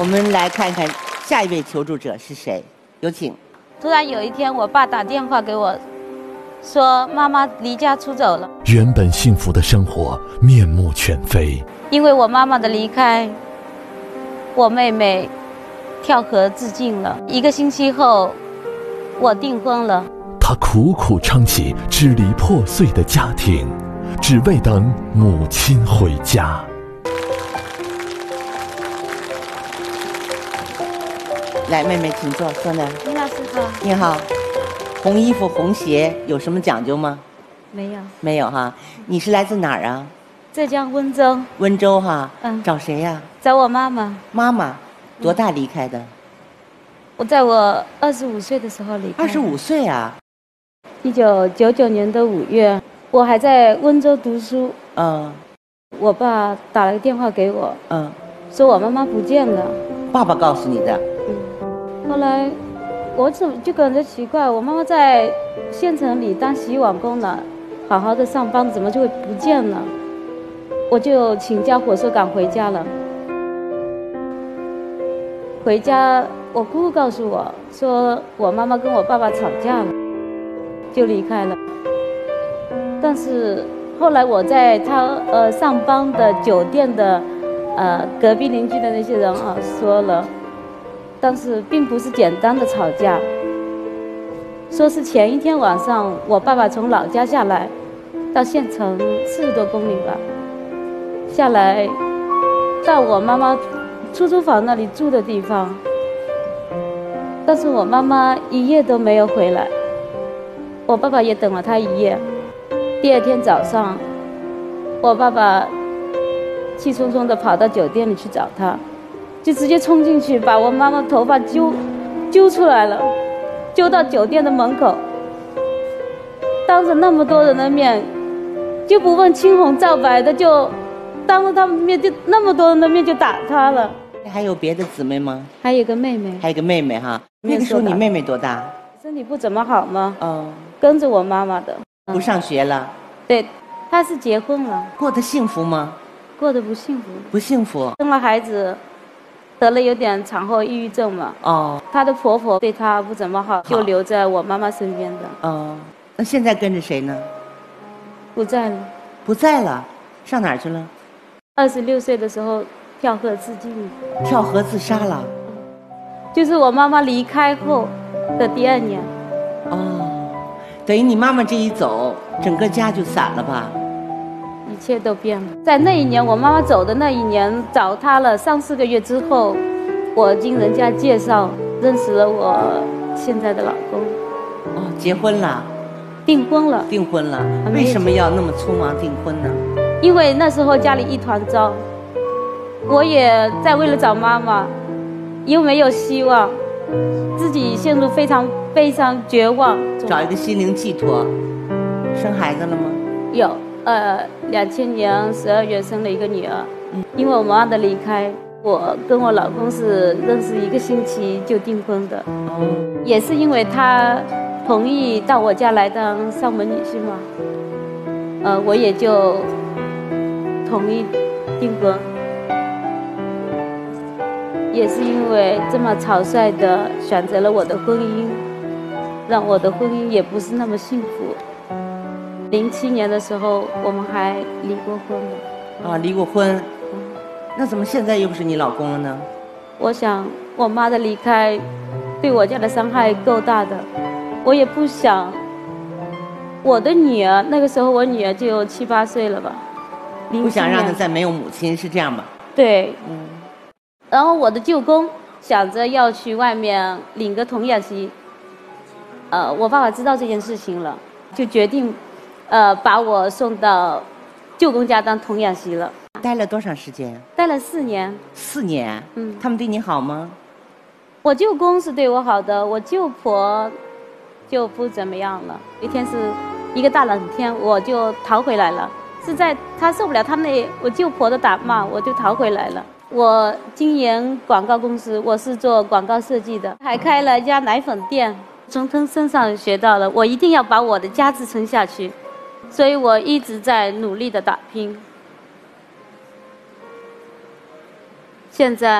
我们来看看下一位求助者是谁，有请。 突然有一天，我爸打电话给我，说妈妈离家出走了。 原本幸福的生活面目全非， 因为我妈妈的离开，我妹妹跳河自尽了。1个星期后，我订婚了。 他苦苦撑起支离破碎的家庭，只为等母亲回家。 来，妹妹请坐，坐那儿。 林老师好。 你好，红衣服红鞋有什么讲究吗？ 没有。 没有哈。你是来自哪儿啊？ 浙江温州。 温州哈。 嗯。 找谁呀？ 找我妈妈。 妈妈，多大离开的？ 我在我25岁的时候离开。 25岁啊 ？1999年的5月，我还在温州读书。 嗯。 我爸打了个电话给我。 嗯。 说我妈妈不见了。 爸爸告诉你的。 后来我就感觉奇怪，我妈妈在县城里当洗碗工呢，好好的上班，怎么就会不见了？我就请假火车赶回家了。回家，我姑姑告诉我说，我妈妈跟我爸爸吵架了，就离开了。但是后来我在他上班的酒店的隔壁邻居的那些人说了。但是并不是简单的吵架，说是前一天晚上我爸爸从老家下来，到县城40多公里吧，下来到我妈妈出租房那里住的地方，但是我妈妈1夜都没有回来，我爸爸也等了她1夜。第2天早上，我爸爸气冲冲地跑到酒店里去找她。就直接冲进去，把我妈妈头发揪出来了，揪到酒店的门口，当着那么多人的面，就不问青红皂白的，就当着他们面，就那么多人的面就打她了。 还有别的姊妹吗？ 还有一个妹妹。 还有个妹妹哈。那个时候你妹妹多大？ 身体不怎么好吗？ 嗯。 跟着我妈妈的。 不上学了。 对，她是结婚了。 过得幸福吗？ 过得不幸福。 不幸福。 生了孩子。得了有点产后抑郁症嘛。 哦。 她的婆婆对她不怎么好，就留在我妈妈身边的。 哦。那现在跟着谁呢？ 不在了。 不在了，上哪儿去了 ？26岁的时候跳河自尽。 跳河自杀了。 就是我妈妈离开后的第2年。 哦，等于你妈妈这一走，整个家就散了吧？ 一切都变了。在那一年，我妈妈走的那一年，找她了3、4个月之后，我经人家介绍认识了我现在的老公。 哦，结婚了。 订婚了。 订婚了。为什么要那么匆忙订婚呢？ 因为那时候家里一团糟，我也在为了找妈妈，又没有希望，自己陷入非常悲伤绝望。 找一个心灵寄托。生孩子了吗？ 有。2000年12月生了一个女儿。因为我妈妈的离开，我跟我老公是认识1个星期就订婚的。也是因为他同意到我家来当上门女婿嘛，我也就同意订婚。也是因为这么草率的选择了我的婚姻，让我的婚姻也不是那么幸福。07年的时候，我们还离过婚了。 离过婚。那怎么现在又不是你老公了呢？ 我想我妈的离开对我家的伤害够大的，我也不想我的女儿，那个时候我女儿就7、8岁了吧， 不想让她再没有母亲，是这样吧？ 对。然后我的舅公想着要去外面领个童养媳，我爸爸知道这件事情了，就决定把我送到舅公家当童养媳了。 待了多长时间？ 待了4年。 4年。他们对你好吗？ 我舅公是对我好的，我舅婆就不怎么样了。一天是一个大冷天，我就逃回来了。是在他受不了我舅婆的打骂，我就逃回来了。我经营广告公司，我是做广告设计的，还开了一家奶粉店。从他身上学到了，我一定要把我的家支撑下去，所以我一直在努力的打拼。现在